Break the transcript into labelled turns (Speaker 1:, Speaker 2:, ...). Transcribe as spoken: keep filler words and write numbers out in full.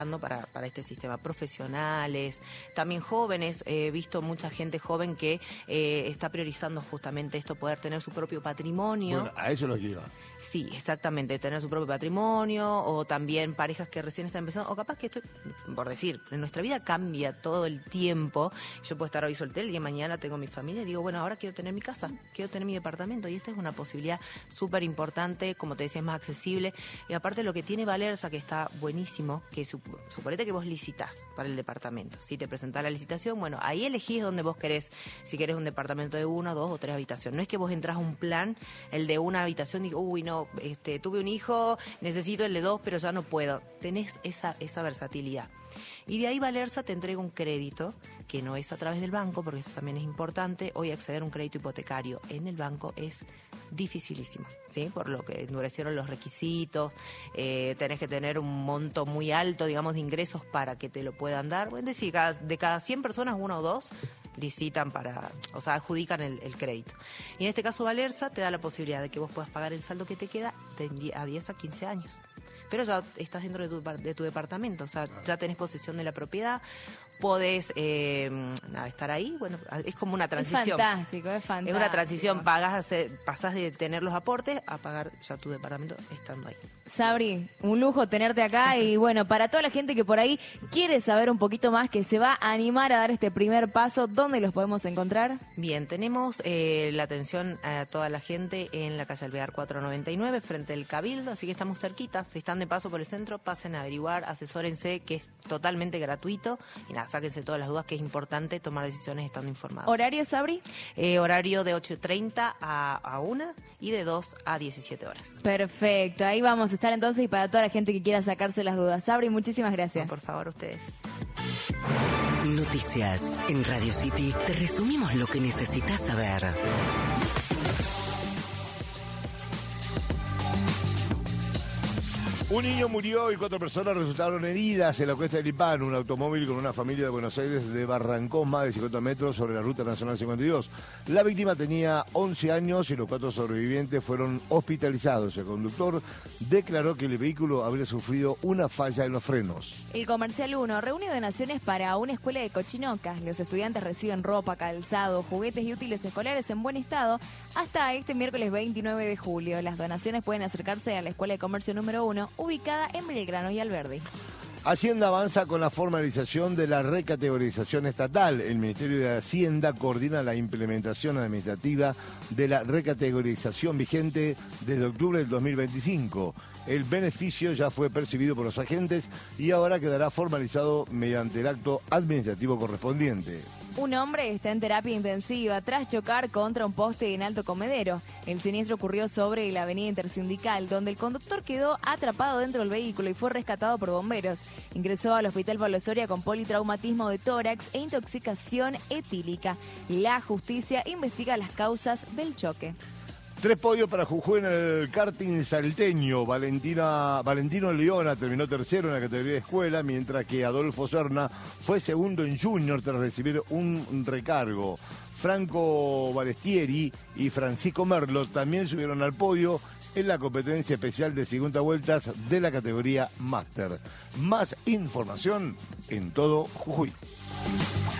Speaker 1: Para, para este sistema, profesionales, también jóvenes. He visto mucha gente joven que eh, está priorizando justamente esto, poder tener su propio patrimonio.
Speaker 2: Bueno, a eso lo lleva.
Speaker 1: Sí, exactamente, tener su propio patrimonio, o también parejas que recién están empezando, o capaz que esto, por decir, en nuestra vida cambia todo el tiempo. Yo puedo estar hoy soltera, el día de mañana tengo mi familia y digo, bueno, ahora quiero tener mi casa, quiero tener mi departamento, y esta es una posibilidad súper importante, como te decía, es más accesible. Y aparte lo que tiene Valerza, que está buenísimo, que su Suponete que vos licitas para el departamento. Si te presentás la licitación, bueno, ahí elegís dónde vos querés, si querés un departamento de una, dos o tres habitaciones. No es que vos entrás a un plan, el de una habitación, y digo, uy, no, este, tuve un hijo, necesito el de dos, pero ya no puedo. Tenés esa, esa versatilidad. Y de ahí Valerza te entrega un crédito, que no es a través del banco, porque eso también es importante. Hoy acceder a un crédito hipotecario en el banco es dificilísimo, ¿sí? Por lo que endurecieron los requisitos, eh, tenés que tener un monto muy alto, digamos, de ingresos para que te lo puedan dar. Es decir, cada, de cada cien personas, una o dos licitan para, o sea, adjudican el, el crédito. Y en este caso Valerza te da la posibilidad de que vos puedas pagar el saldo que te queda de a diez a quince años. Pero ya estás dentro de tu, de tu departamento, o sea, ya tenés posesión de la propiedad, podés eh, nada, estar ahí, bueno, es como una transición.
Speaker 3: Es fantástico, es fantástico.
Speaker 1: Es una transición, pagás, pasás de tener los aportes a pagar ya tu departamento estando ahí.
Speaker 3: Sabri, un lujo tenerte acá y bueno, para toda la gente que por ahí quiere saber un poquito más, que se va a animar a dar este primer paso, ¿dónde los podemos encontrar?
Speaker 1: Bien, tenemos eh, la atención a toda la gente en la calle Alvear cuatrocientos noventa y nueve, frente al Cabildo, así que estamos cerquita. Si están de paso por el centro, pasen a averiguar, asesórense, que es totalmente gratuito, y nada, sáquense todas las dudas, que es importante tomar decisiones estando informados.
Speaker 3: ¿Horario, Sabri?
Speaker 1: Eh, horario de ocho treinta a, a una y de dos a diecisiete horas.
Speaker 3: Perfecto, ahí vamos a estar entonces, y para toda la gente que quiera sacarse las dudas. Sabri, muchísimas gracias.
Speaker 1: No, por favor, ustedes.
Speaker 4: Noticias en Radio City. Te resumimos lo que necesitas saber.
Speaker 2: Un niño murió y cuatro personas resultaron heridas en la cuesta del Lipán. Un automóvil con una familia de Buenos Aires desbarrancó más de cincuenta metros sobre la ruta nacional cincuenta y dos. La víctima tenía once años y los cuatro sobrevivientes fueron hospitalizados. El conductor declaró que el vehículo habría sufrido una falla en los frenos.
Speaker 3: El Comercial uno reúne donaciones para una escuela de Cochinocas. Los estudiantes reciben ropa, calzado, juguetes y útiles escolares en buen estado hasta este miércoles veintinueve de julio. Las donaciones pueden acercarse a la Escuela de Comercio número uno, ubicada en Belgrano y Alberdi.
Speaker 2: Hacienda avanza con la formalización de la recategorización estatal. El Ministerio de Hacienda coordina la implementación administrativa de la recategorización vigente desde octubre del dos mil veinticinco. El beneficio ya fue percibido por los agentes y ahora quedará formalizado mediante el acto administrativo correspondiente.
Speaker 3: Un hombre está en terapia intensiva tras chocar contra un poste en Alto Comedero. El siniestro ocurrió sobre la avenida Intersindical, donde el conductor quedó atrapado dentro del vehículo y fue rescatado por bomberos. Ingresó al Hospital Pablo Soria con politraumatismo de tórax e intoxicación etílica. La justicia investiga las causas del choque.
Speaker 2: Tres podios para Jujuy en el karting salteño. Valentina, Valentino Leona terminó tercero en la categoría de escuela, mientras que Adolfo Serna fue segundo en junior tras recibir un recargo. Franco Balestieri y Francisco Merlo también subieron al podio en la competencia especial de segunda vueltas de la categoría Máster. Más información en todo Jujuy.